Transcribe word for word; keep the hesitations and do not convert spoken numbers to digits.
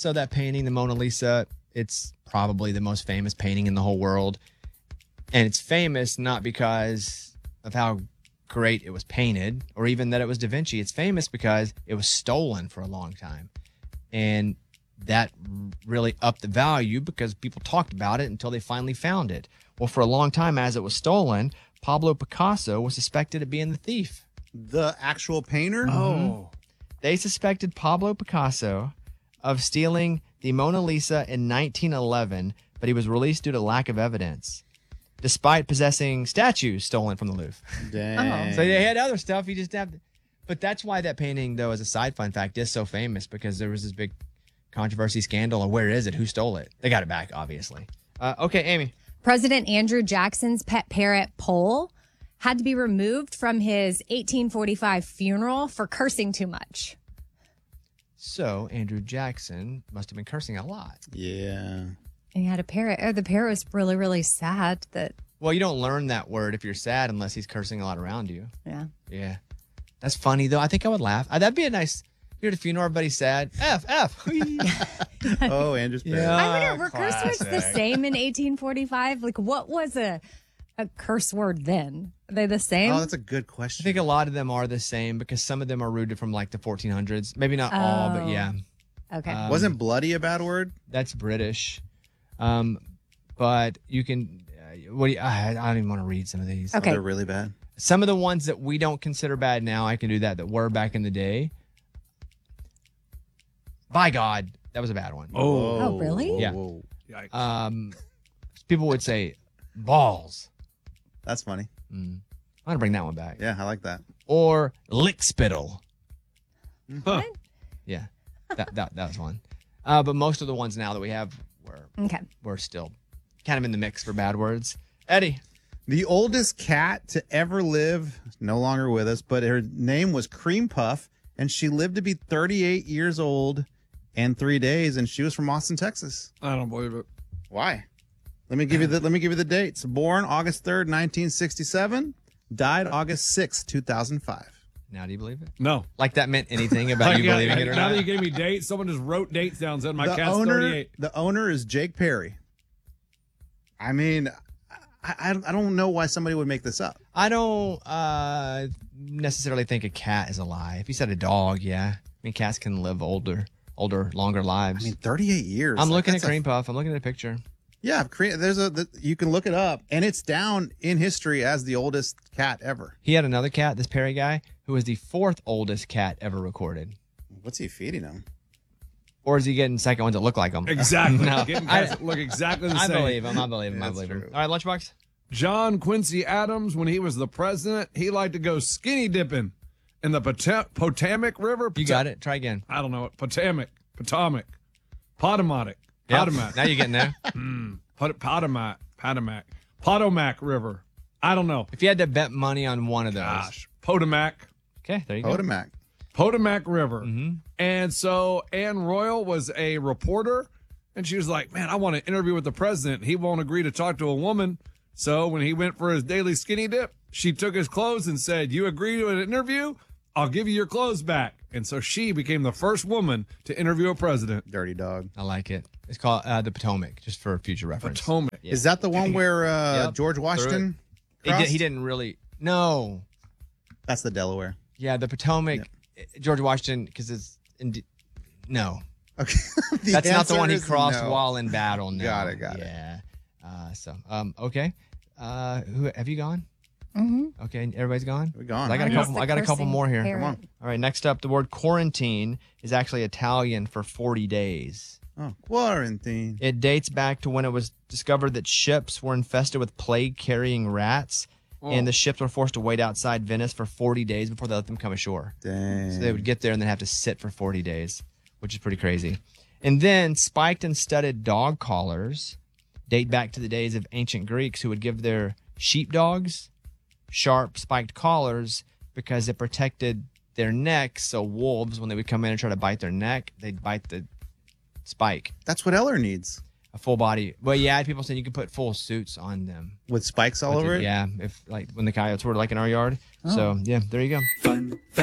So that painting, the Mona Lisa, it's probably the most famous painting in the whole world. And it's famous not because of how great it was painted or even that it was Da Vinci. It's famous because it was stolen for a long time. And that really upped the value because people talked about it until they finally found it. Well, for a long time, as it was stolen, Pablo Picasso was suspected of being the thief. The actual painter? Oh. They suspected Pablo Picasso of stealing the Mona Lisa in nineteen eleven, but he was released due to lack of evidence, despite possessing statues stolen from the Louvre. Dang. So they had other stuff. He just had, to, but that's why that painting, though, as a side fun fact, is so famous because there was this big controversy scandal of where is it, who stole it. They got it back, obviously. Uh, okay, Amy. President Andrew Jackson's pet parrot, Pole, had to be removed from his eighteen forty-five funeral for cursing too much. So Andrew Jackson must have been cursing a lot. Yeah. And he had a parrot. Oh, the parrot was really, really sad that. Well, you don't learn that word if you're sad unless he's cursing a lot around you. Yeah. Yeah. That's funny, though. I think I would laugh. Uh, that'd be a nice. You're at a funeral, everybody's sad. F, F. Oh, Andrew's parrot. Yeah. I wonder, were curse words the classic. same in eighteen forty-five? Like, what was a a curse word then? Are they the same? Oh, that's a good I question. think a lot of them are the same because some of them are rooted from like the fourteen hundreds. Maybe not all, but Oh. yeah. Okay. Um, Wasn't bloody a bad word? That's British. Um, but you can. Uh, what do you, I, I don't even want to read some of these. Okay. Oh, they're really bad. Some of the ones that we don't consider bad now, I can do that. That were back in the day. By God, that was a bad one. Oh. Oh, really? Yeah. Whoa. Um, people would say balls. That's funny. Mm. I'm gonna bring that one back. Yeah, I like that. Or lick spittle. What? Yeah, that that that was one. Uh, but most of the ones now that we have were Okay. were still kind of in the mix for bad words. Eddie. The oldest cat to ever live, no longer with us, but her name was Cream Puff, and she lived to be thirty-eight years old and three days, and she was from Austin, Texas. I don't believe it. Why? Let me give you the let me give you the dates. Born August third, nineteen sixty-seven. Died August sixth, two thousand five. Now, do you believe it? No. Like that meant anything about Like, you yeah, believing it or now not? that you gave me dates, someone just wrote dates down and said my the cat's owner, thirty-eight. the owner is Jake Perry. I mean, I, I I don't know why somebody would make this up. I don't uh, necessarily think a cat is a lie. If you said a dog, yeah. I mean, cats can live older, older, longer lives. I mean, thirty-eight years. I'm Like, looking at that's a- Cream Puff. I'm looking at a picture. Yeah, cre- there's a the, you can look it up, and it's down in history as the oldest cat ever. He had another cat, this Perry guy, who was the fourth oldest cat ever recorded. What's he feeding him? Or is he getting second ones that look like him? Exactly. No. Getting I, cats that look exactly the I same. believe him. I believe him. I That's believe him. true. All right, Lunchbox. John Quincy Adams, when he was the president, he liked to go skinny dipping in the Pota- Potomac River. You got it. Try again. I don't know. Potomac. Potomac. Potomac. Yep. Potomac. Now you're getting there. Mm. Pot- Potomac. Potomac. Potomac River. I don't know. If you had to bet money on one of those. Gosh. Potomac. Okay, there you go. Potomac. Potomac River. Mm-hmm. And so Ann Royal was a reporter, and she was like, man, I want to interview with the president. He won't agree to talk to a woman. So when he went for his daily skinny dip, she took his clothes and said, you agree to an interview? I'll give you your clothes back. And so she became the first woman to interview a president. Dirty dog. I like it. It's called uh, the Potomac, just for future reference. Potomac. Yeah. Is that the one where uh, Yep. George Washington? He, did, crossed? he didn't really. No. That's the Delaware. Yeah, the Potomac, George Washington, because it's. In, no. Okay. The That's not the answer one he is crossed no. while in battle. No. Got it, got it. Yeah. Uh, so, um, okay. Uh, who have you gone? Mm-hmm. Okay, everybody's gone. We're gone. I got a Minus couple. the I got a couple cursing more here. parrot. Come on. All right. Next up, the word quarantine is actually Italian for forty days. Oh, quarantine. It dates back to when it was discovered that ships were infested with plague-carrying rats, Oh. and the ships were forced to wait outside Venice for forty days before they let them come ashore. Dang. So they would get there and then have to sit for forty days, which is pretty crazy. And then spiked and studded dog collars date back to the days of ancient Greeks who would give their sheepdogs sharp spiked collars because it protected their necks. So wolves, when they would come in and try to bite their neck, they'd bite the spike. That's what Eller needs. A full body. Well, yeah, people said you could put full suits on them. With spikes all With over it, it? Yeah, if like when the coyotes were like in our yard. Oh. So yeah, there you go. Fun